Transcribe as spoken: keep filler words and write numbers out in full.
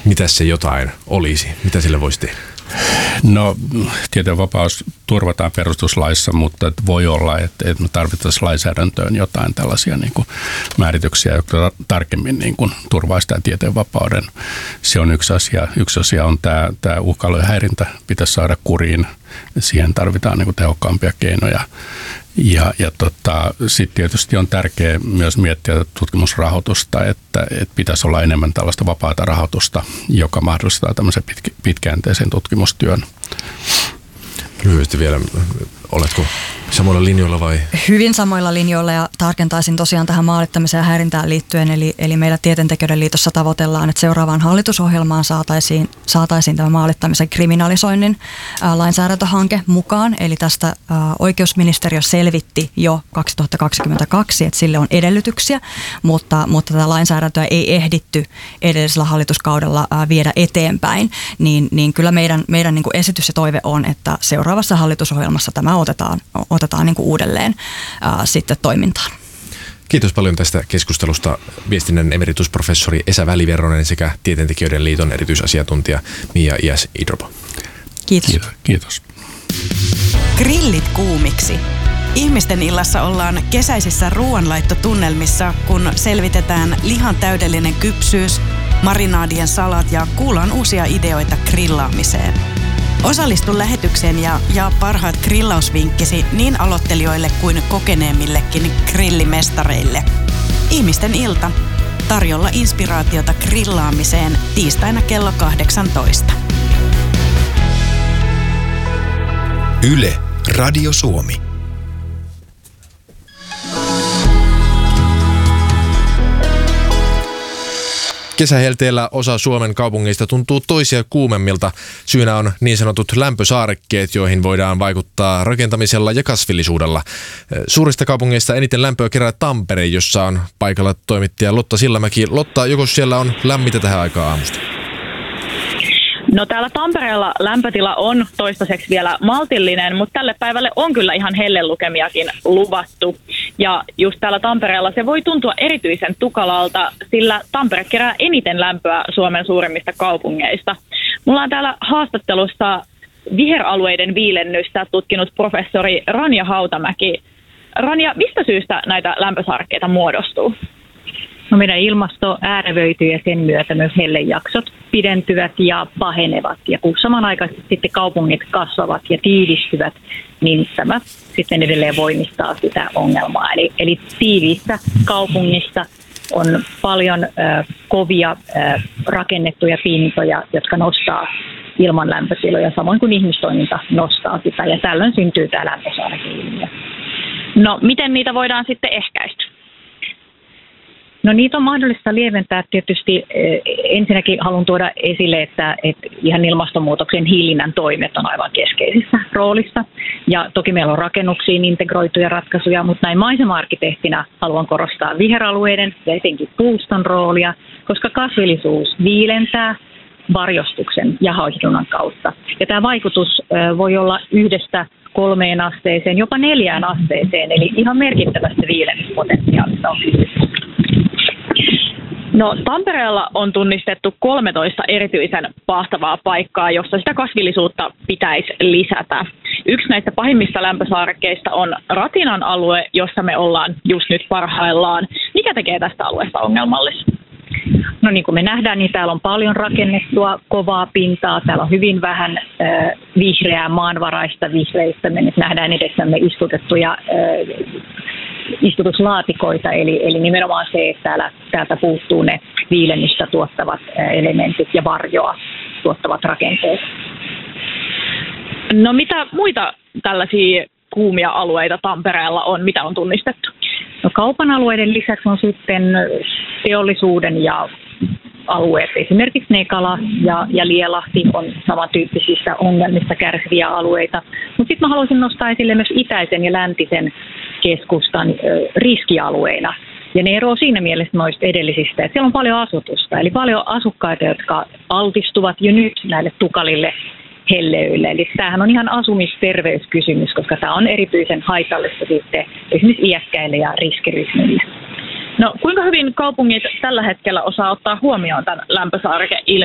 Mitä se jotain olisi? Mitä sille voisi tehdä? No, tieteenvapaus turvataan perustuslaissa, mutta voi olla, että, että me tarvittaisiin lainsäädäntöön jotain tällaisia niin kuin määrityksiä, jotka tarkemmin niin kuin turvaa sitä tieteenvapauden. Se on yksi asia. Yksi asia on tämä, tämä uhkailujen häirintä pitäisi saada kuriin. Siihen tarvitaan niin kuin tehokkaampia keinoja. Ja, ja tota, sitten tietysti on tärkeää myös miettiä tutkimusrahoitusta, että, että pitäisi olla enemmän tällaista vapaata rahoitusta, joka mahdollistaa tämmöisen pitkä, pitkäjänteisen tutkimustyön. Lyhyesti vielä, oletko samoilla linjoilla vai? Hyvin samoilla linjoilla ja tarkentaisin tosiaan tähän maalittamiseen ja häirintään liittyen. Eli, eli meillä Tieteentekijöiden liitossa tavoitellaan, että seuraavaan hallitusohjelmaan saataisiin, saataisiin tämä maalittamisen kriminalisoinnin ää, lainsäädäntöhanke mukaan. Eli tästä ää, oikeusministeriö selvitti jo kaksituhattakaksikymmentäkaksi, että sille on edellytyksiä, mutta, mutta tätä lainsäädäntöä ei ehditty edellisellä hallituskaudella ää, viedä eteenpäin. Niin, niin kyllä meidän, meidän niin kuin esitys ja toive on, että seuraavassa hallitusohjelmassa tämä otetaan, otetaan niin kuin uudelleen ää, sitten toimintaan. Kiitos paljon tästä keskustelusta viestinnän emeritusprofessori Esa Väliverronen sekä Tieteentekijöiden liiton erityisasiantuntija Mia Iäs-Idrobo. Kiitos. Kiitos. Kiitos. Grillit kuumiksi. Ihmisten illassa ollaan kesäisissä ruoanlaittotunnelmissa, kun selvitetään lihan täydellinen kypsyys, marinaadien salat ja kuullaan uusia ideoita grillaamiseen. Osallistu lähetykseen ja jaa parhaat grillausvinkkisi niin aloittelijoille kuin kokeneemmillekin grillimestareille. Ihmisten ilta. Tarjolla inspiraatiota grillaamiseen tiistaina kello kahdeksantoista. Yle, Radio Suomi. Kesähelteellä osa Suomen kaupungeista tuntuu toisia kuumemmilta. Syynä on niin sanotut lämpösaarekkeet, joihin voidaan vaikuttaa rakentamisella ja kasvillisuudella. Suurista kaupungeista eniten lämpöä kerää Tampere, jossa on paikalla toimittaja Lotta Sillanmäki. Lotta, joko siellä on lämmintä tähän aikaan aamusta? No täällä Tampereella lämpötila on toistaiseksi vielä maltillinen, mutta tälle päivälle on kyllä ihan hellelukemiakin luvattu. Ja just täällä Tampereella se voi tuntua erityisen tukalalta, sillä Tampere kerää eniten lämpöä Suomen suurimmista kaupungeista. Mulla on täällä haastattelussa viheralueiden viilennystä tutkinut professori Ranja Hautamäki. Ranja, mistä syystä näitä lämpösaarekkeita muodostuu? No meidän ilmasto äärevöityy ja sen myötä myös hellejaksot pidentyvät ja pahenevat. Ja kun samanaikaisesti sitten kaupungit kasvavat ja tiivistyvät, niin tämä sitten edelleen voimistaa sitä ongelmaa. Eli, eli tiiviissä kaupungissa on paljon äh, kovia äh, rakennettuja pintoja, jotka nostaa ilman lämpötiloja, samoin kuin ihmistoiminta nostaa sitä. Ja tällöin syntyy tämä lämpösaarekeilmiö. No miten niitä voidaan sitten ehkäistä? No niitä on mahdollista lieventää tietysti. Ensinnäkin haluan tuoda esille, että, että ihan ilmastonmuutoksen hillinnän toimet on aivan keskeisissä roolissa. Ja toki meillä on rakennuksiin integroituja ratkaisuja, mutta näin maisema-arkkitehtinä haluan korostaa viheralueiden ja etenkin puuston roolia, koska kasvillisuus viilentää varjostuksen ja hauhdunnan kautta. Ja tämä vaikutus voi olla yhdestä kolmeen asteeseen, jopa neljään asteeseen, eli ihan merkittävästä viilennyspotentiaalista on kysymys. No Tampereella on tunnistettu kolmetoista erityisen pahtavaa paikkaa, jossa sitä kasvillisuutta pitäisi lisätä. Yksi näistä pahimmista lämpösaarekkeista on Ratinan alue, jossa me ollaan just nyt parhaillaan. Mikä tekee tästä alueesta ongelmallista? No niin kuin me nähdään, niin täällä on paljon rakennettua kovaa pintaa. Täällä on hyvin vähän äh, vihreää maanvaraista vihreistä. Me nyt nähdään edessämme istutettuja äh, istutuslaatikoita, eli, eli nimenomaan se, että täällä, täältä puuttuu ne viilennystä tuottavat äh, elementit ja varjoa tuottavat rakenteet. No mitä muita tällaisia kuumia alueita Tampereella on? Mitä on tunnistettu? No, kaupan alueiden lisäksi on sitten teollisuuden ja alueet, esimerkiksi Nekala ja, ja Lielahti on samantyyppisistä ongelmista kärsiviä alueita. Mutta sitten mä haluaisin nostaa esille myös itäisen ja läntisen keskustan ö, riskialueina. Ja ne eroavat siinä mielessä noista edellisistä, että siellä on paljon asutusta, eli paljon asukkaita, jotka altistuvat jo nyt näille tukalille helleöille. Eli tämähän on ihan asumisterveyskysymys, koska tämä on erityisen haitallista sitten esimerkiksi iäkkäille ja riskiryhmille. No kuinka hyvin kaupungit tällä hetkellä osaa ottaa huomioon tämän lämpösaarekeilmiön?